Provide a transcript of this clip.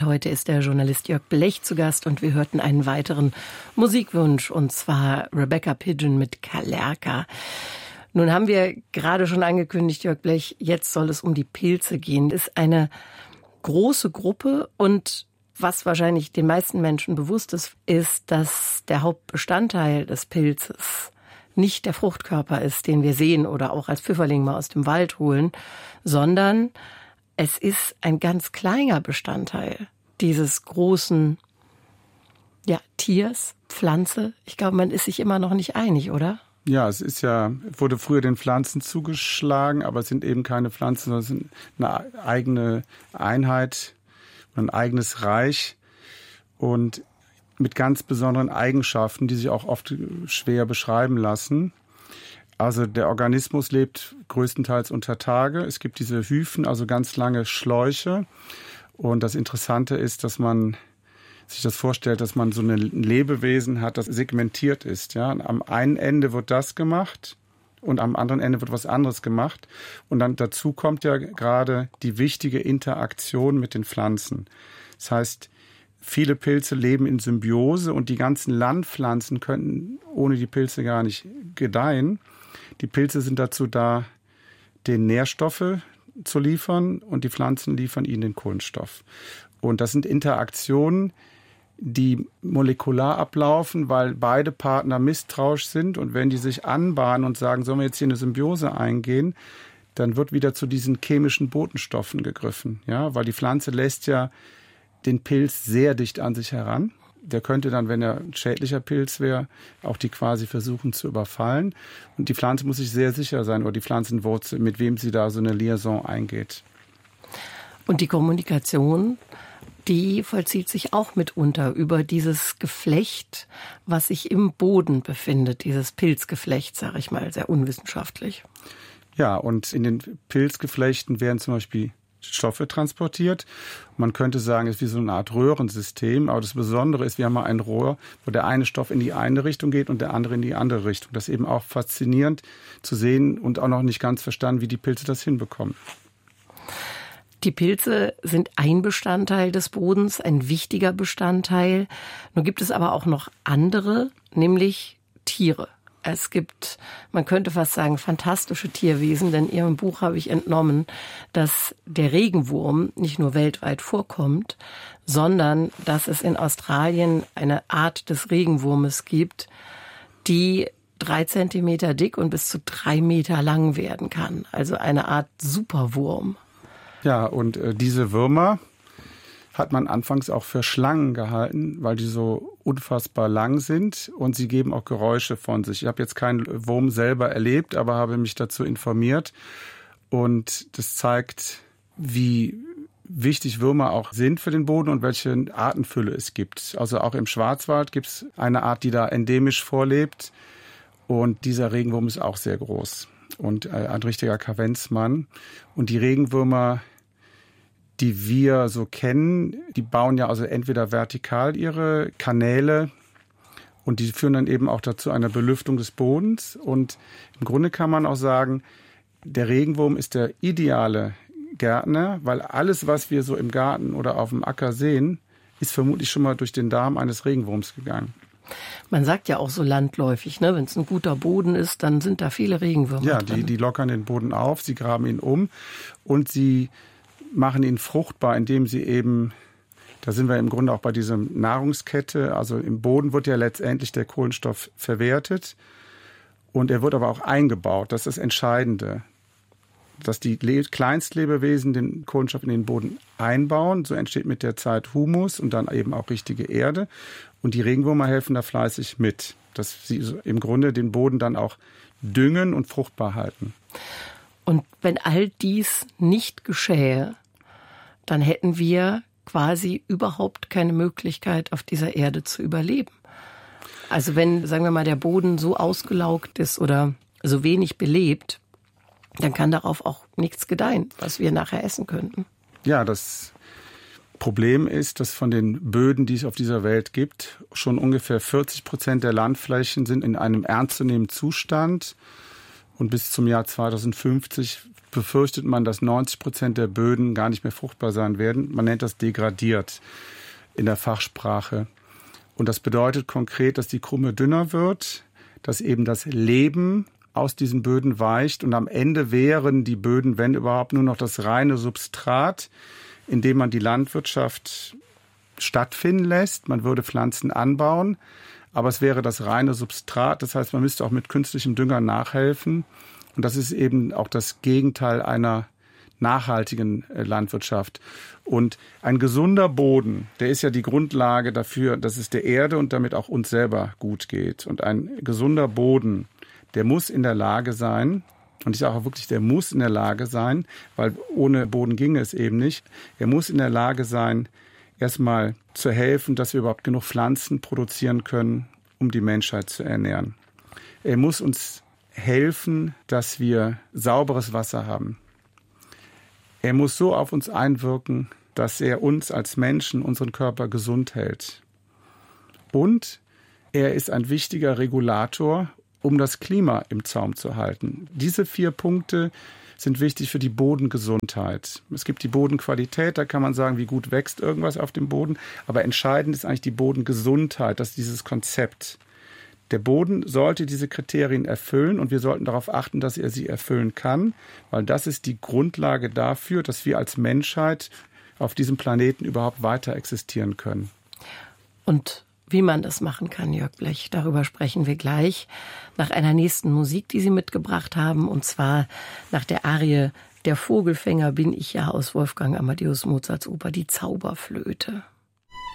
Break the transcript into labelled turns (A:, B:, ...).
A: Heute ist der Journalist Jörg Blech zu Gast und wir hörten einen weiteren Musikwunsch, und zwar Rebecca Pidgeon mit Kalerka. Nun haben wir gerade schon angekündigt, Jörg Blech, jetzt soll es um die Pilze gehen. Das ist eine große Gruppe, und was wahrscheinlich den meisten Menschen bewusst ist, ist, dass der Hauptbestandteil des Pilzes nicht der Fruchtkörper ist, den wir sehen oder auch als Pfifferling mal aus dem Wald holen, sondern es ist ein ganz kleiner Bestandteil dieses großen Tiers, Pflanze. Ich glaube, man ist sich immer noch nicht einig, oder?
B: Ja, wurde früher den Pflanzen zugeschlagen, aber es sind eben keine Pflanzen, sondern es sind eine eigene Einheit, ein eigenes Reich und mit ganz besonderen Eigenschaften, die sich auch oft schwer beschreiben lassen. Also der Organismus lebt größtenteils unter Tage. Es gibt diese Hyphen, also ganz lange Schläuche. Und das Interessante ist, dass man sich das vorstellt, dass man so ein Lebewesen hat, das segmentiert ist. Ja? Am einen Ende wird das gemacht und am anderen Ende wird was anderes gemacht. Und dann dazu kommt ja gerade die wichtige Interaktion mit den Pflanzen. Das heißt, viele Pilze leben in Symbiose und die ganzen Landpflanzen könnten ohne die Pilze gar nicht gedeihen. Die Pilze sind dazu da, den Nährstoffe zu liefern, und die Pflanzen liefern ihnen den Kohlenstoff. Und das sind Interaktionen, die molekular ablaufen, weil beide Partner misstrauisch sind, und wenn die sich anbahnen und sagen, sollen wir jetzt hier eine Symbiose eingehen, dann wird wieder zu diesen chemischen Botenstoffen gegriffen, ja, weil die Pflanze lässt ja den Pilz sehr dicht an sich heran. Der könnte dann, wenn er ein schädlicher Pilz wäre, auch die quasi versuchen zu überfallen. Und die Pflanze muss sich sehr sicher sein, oder die Pflanzenwurzel, mit wem sie da so eine Liaison eingeht.
A: Und die Kommunikation, die vollzieht sich auch mitunter über dieses Geflecht, was sich im Boden befindet, dieses Pilzgeflecht, sage ich mal, sehr unwissenschaftlich.
B: Ja, und in den Pilzgeflechten werden zum Beispiel Stoffe transportiert. Man könnte sagen, es ist wie so eine Art Röhrensystem. Aber das Besondere ist, wir haben mal ein Rohr, wo der eine Stoff in die eine Richtung geht und der andere in die andere Richtung. Das ist eben auch faszinierend zu sehen und auch noch nicht ganz verstanden, wie die Pilze das hinbekommen.
A: Die Pilze sind ein Bestandteil des Bodens, ein wichtiger Bestandteil. Nun gibt es aber auch noch andere, nämlich Tiere. Es gibt, man könnte fast sagen, fantastische Tierwesen, denn in Ihrem Buch habe ich entnommen, dass der Regenwurm nicht nur weltweit vorkommt, sondern dass es in Australien eine Art des Regenwurmes gibt, die 3 Zentimeter dick und bis zu 3 Meter lang werden kann. Also eine Art Superwurm.
B: Ja, und diese Würmer hat man anfangs auch für Schlangen gehalten, weil die so unfassbar lang sind und sie geben auch Geräusche von sich. Ich habe jetzt keinen Wurm selber erlebt, aber habe mich dazu informiert, und das zeigt, wie wichtig Würmer auch sind für den Boden und welche Artenfülle es gibt. Also auch im Schwarzwald gibt es eine Art, die da endemisch vorlebt, und dieser Regenwurm ist auch sehr groß und ein richtiger Kavenzmann. Und die Regenwürmer, die wir so kennen, die bauen ja also entweder vertikal ihre Kanäle, und die führen dann eben auch dazu einer Belüftung des Bodens. Und im Grunde kann man auch sagen, der Regenwurm ist der ideale Gärtner, weil alles, was wir so im Garten oder auf dem Acker sehen, ist vermutlich schon mal durch den Darm eines Regenwurms gegangen.
A: Man sagt ja auch so landläufig, ne, wenn es ein guter Boden ist, dann sind da viele Regenwürmer
B: ja,
A: drin.
B: Die lockern den Boden auf, sie graben ihn um und sie machen ihn fruchtbar, indem sie eben, da sind wir im Grunde auch bei dieser Nahrungskette, also im Boden wird ja letztendlich der Kohlenstoff verwertet und er wird aber auch eingebaut. Das ist das Entscheidende, dass die Kleinstlebewesen den Kohlenstoff in den Boden einbauen. So entsteht mit der Zeit Humus und dann eben auch richtige Erde. Und die Regenwürmer helfen da fleißig mit, dass sie im Grunde den Boden dann auch düngen und fruchtbar halten.
A: Und wenn all dies nicht geschähe, dann hätten wir quasi überhaupt keine Möglichkeit, auf dieser Erde zu überleben. Also wenn, sagen wir mal, der Boden so ausgelaugt ist oder so wenig belebt, dann kann darauf auch nichts gedeihen, was wir nachher essen könnten.
B: Ja, das Problem ist, dass von den Böden, die es auf dieser Welt gibt, schon ungefähr 40% der Landflächen sind in einem ernstzunehmenden Zustand. Und bis zum Jahr 2050 befürchtet man, dass 90% der Böden gar nicht mehr fruchtbar sein werden. Man nennt das degradiert in der Fachsprache. Und das bedeutet konkret, dass die Krume dünner wird, dass eben das Leben aus diesen Böden weicht und am Ende wären die Böden, wenn überhaupt, nur noch das reine Substrat, in dem man die Landwirtschaft stattfinden lässt. Man würde Pflanzen anbauen, aber es wäre das reine Substrat. Das heißt, man müsste auch mit künstlichem Dünger nachhelfen. Und das ist eben auch das Gegenteil einer nachhaltigen Landwirtschaft. Und ein gesunder Boden, der ist ja die Grundlage dafür, dass es der Erde und damit auch uns selber gut geht. Und ein gesunder Boden, der muss in der Lage sein, und ich sage auch wirklich, der muss in der Lage sein, weil ohne Boden ginge es eben nicht. Er muss in der Lage sein, erstmal zu helfen, dass wir überhaupt genug Pflanzen produzieren können, um die Menschheit zu ernähren. Er muss uns helfen, dass wir sauberes Wasser haben. Er muss so auf uns einwirken, dass er uns als Menschen, unseren Körper gesund hält. Und er ist ein wichtiger Regulator, um das Klima im Zaum zu halten. Diese 4 Punkte sind wichtig für die Bodengesundheit. Es gibt die Bodenqualität, da kann man sagen, wie gut wächst irgendwas auf dem Boden. Aber entscheidend ist eigentlich die Bodengesundheit, das ist dieses Konzept. Der Boden sollte diese Kriterien erfüllen und wir sollten darauf achten, dass er sie erfüllen kann, weil das ist die Grundlage dafür, dass wir als Menschheit auf diesem Planeten überhaupt weiter existieren können.
A: Und wie man das machen kann, Jörg Blech, darüber sprechen wir gleich nach einer nächsten Musik, die Sie mitgebracht haben, und zwar nach der Arie Der Vogelfänger bin ich ja aus Wolfgang Amadeus Mozarts Oper Die Zauberflöte.